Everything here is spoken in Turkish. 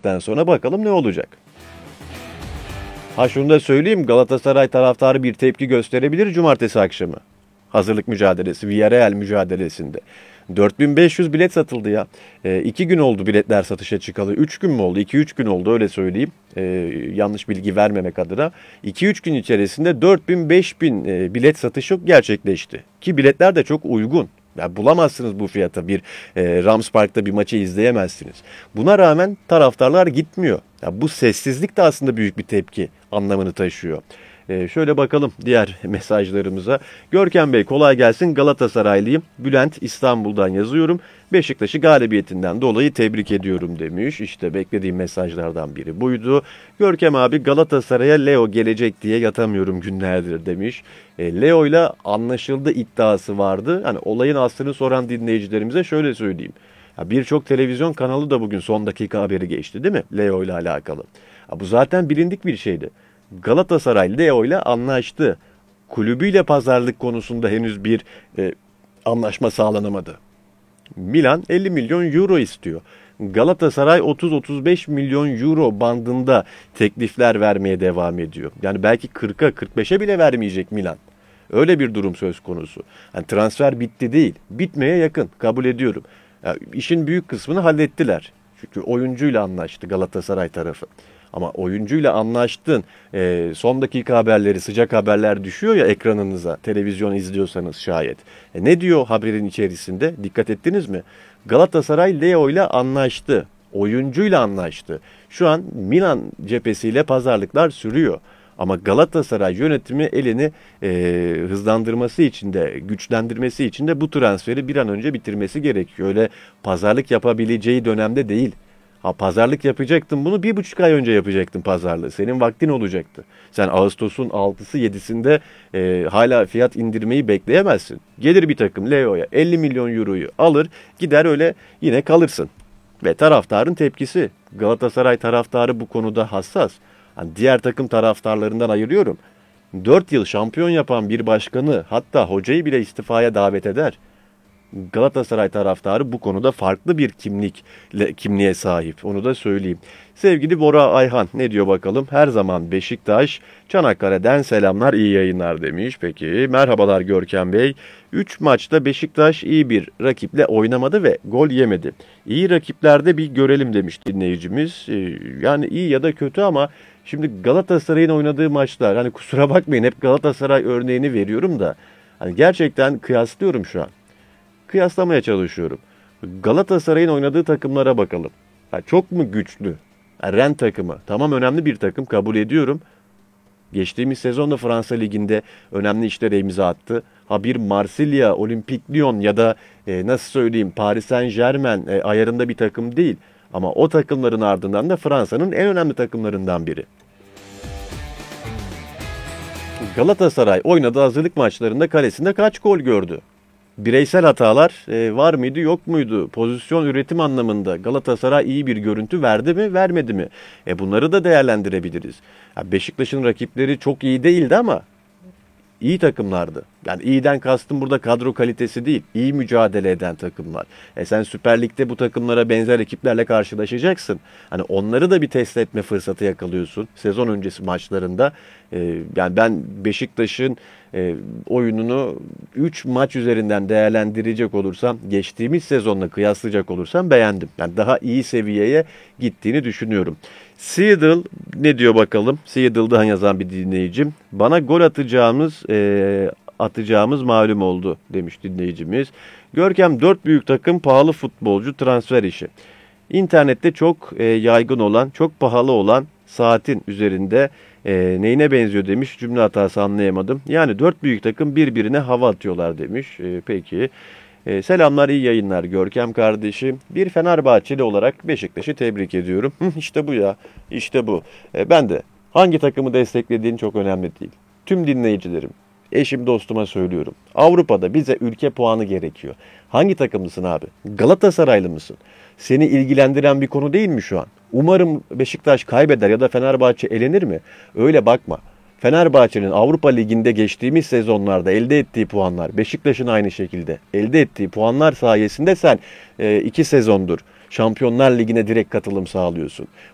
bittikten sonra bakalım ne olacak. Ha şunu da söyleyeyim, Galatasaray taraftarı bir tepki gösterebilir cumartesi akşamı. Hazırlık mücadelesi, Villarreal mücadelesinde. 4500 bilet satıldı ya. 2 gün oldu biletler satışa çıkalı. 3 gün mü oldu? 2-3 gün oldu öyle söyleyeyim. Yanlış bilgi vermemek adına. 2-3 gün içerisinde 4000-5000 bilet satışı gerçekleşti. Ki biletler de çok uygun. Yani bulamazsınız bu fiyata bir Rams Park'ta bir maçı izleyemezsiniz. Buna rağmen taraftarlar gitmiyor. Yani bu sessizlik de aslında büyük bir tepki anlamını taşıyor. Şöyle bakalım diğer mesajlarımıza. Görkem Bey kolay gelsin, Galatasaraylıyım. Bülent İstanbul'dan yazıyorum. Beşiktaş'ı galibiyetinden dolayı tebrik ediyorum demiş. İşte beklediğim mesajlardan biri buydu. Görkem abi Galatasaray'a Leo gelecek diye yatamıyorum günlerdir demiş. Leo ile anlaşıldı iddiası vardı. Hani olayın aslını soran dinleyicilerimize şöyle söyleyeyim. Birçok televizyon kanalı da bugün son dakika haberi geçti değil mi? Leo ile alakalı. Bu zaten bilindik bir şeydi. Galatasaray Leo ile anlaştı. Kulübüyle pazarlık konusunda henüz bir anlaşma sağlanamadı. Milan 50 milyon euro istiyor. Galatasaray 30-35 milyon euro bandında teklifler vermeye devam ediyor. Yani belki 40'a 45'e bile vermeyecek Milan. Öyle bir durum söz konusu. Yani transfer bitti değil, bitmeye yakın, kabul ediyorum. Yani işin büyük kısmını hallettiler. Çünkü oyuncuyla anlaştı Galatasaray tarafı. Ama oyuncuyla anlaştın, son dakika haberleri, sıcak haberler düşüyor ya ekranınıza, televizyon izliyorsanız şayet. Ne diyor haberin içerisinde? Dikkat ettiniz mi? Galatasaray Leo ile anlaştı, oyuncuyla anlaştı. Şu an Milan cephesiyle pazarlıklar sürüyor. Ama Galatasaray yönetimi elini hızlandırması için de, güçlendirmesi için de bu transferi bir an önce bitirmesi gerekiyor. Öyle pazarlık yapabileceği dönemde değil. Ha pazarlık yapacaktın, bunu 1,5 ay önce yapacaktın pazarlığı. Senin vaktin olacaktı. Sen Ağustos'un 6'sı 7'sinde hala fiyat indirmeyi bekleyemezsin. Gelir bir takım Leo'ya 50 milyon euroyu alır gider öyle yine kalırsın. Ve taraftarın tepkisi. Galatasaray taraftarı bu konuda hassas. Hani diğer takım taraftarlarından ayırıyorum. 4 yıl şampiyon yapan bir başkanı hatta hocayı bile istifaya davet eder. Galatasaray taraftarı bu konuda farklı bir kimliğe sahip. Onu da söyleyeyim. Sevgili Bora Ayhan ne diyor bakalım? Her zaman Beşiktaş, Çanakkale'den selamlar, iyi yayınlar demiş. Peki merhabalar Görkem Bey. 3 maçta Beşiktaş iyi bir rakiple oynamadı ve gol yemedi. İyi rakiplerde bir görelim demiş dinleyicimiz. Yani iyi ya da kötü ama şimdi Galatasaray'ın oynadığı maçlar, hani kusura bakmayın hep Galatasaray örneğini veriyorum da hani gerçekten kıyaslıyorum şu an. Kıyaslamaya çalışıyorum. Galatasaray'ın oynadığı takımlara bakalım. Çok mu güçlü? Rennes takımı. Tamam önemli bir takım kabul ediyorum. Geçtiğimiz sezonda Fransa Ligi'nde önemli işlere imza attı. Bir Marsilya, Olympique Lyon ya da nasıl söyleyeyim Paris Saint-Germain ayarında bir takım değil. Ama o takımların ardından da Fransa'nın en önemli takımlarından biri. Galatasaray oynadığı hazırlık maçlarında kalesinde kaç gol gördü? Bireysel hatalar var mıydı yok muydu? Pozisyon üretim anlamında Galatasaray iyi bir görüntü verdi mi vermedi mi? Bunları da değerlendirebiliriz. Beşiktaş'ın rakipleri çok iyi değildi ama iyi takımlardı. Yani iyiden kastım burada kadro kalitesi değil. İyi mücadele eden takımlar. Sen Süper Lig'de bu takımlara benzer ekiplerle karşılaşacaksın. Hani onları da bir test etme fırsatı yakalıyorsun. Sezon öncesi maçlarında. Yani ben Beşiktaş'ın oyununu 3 maç üzerinden değerlendirecek olursam, geçtiğimiz sezonla kıyaslayacak olursam beğendim. Yani daha iyi seviyeye gittiğini düşünüyorum. Seedle ne diyor bakalım? Seedle'dan yazan bir dinleyicim. Bana gol atacağımız malum oldu demiş dinleyicimiz. Görkem 4 büyük takım pahalı futbolcu transfer işi. İnternette çok yaygın olan, çok pahalı olan saatin üzerinde neyine benziyor demiş. Cümle hatası anlayamadım. Yani 4 büyük takım birbirine hava atıyorlar demiş. Peki. Selamlar, iyi yayınlar Görkem kardeşim. Bir Fenerbahçeli olarak Beşiktaş'ı tebrik ediyorum. İşte bu ya. İşte bu. Ben de hangi takımı desteklediğin çok önemli değil. Tüm dinleyicilerim, eşim dostuma söylüyorum. Avrupa'da bize ülke puanı gerekiyor. Hangi takımlısın abi? Galatasaraylı mısın? Seni ilgilendiren bir konu değil mi şu an? Umarım Beşiktaş kaybeder ya da Fenerbahçe elenir mi? Öyle bakma. Fenerbahçe'nin Avrupa Ligi'nde geçtiğimiz sezonlarda elde ettiği puanlar, Beşiktaş'ın aynı şekilde elde ettiği puanlar sayesinde sen 2 sezondur Şampiyonlar Ligi'ne direkt katılım sağlıyorsun.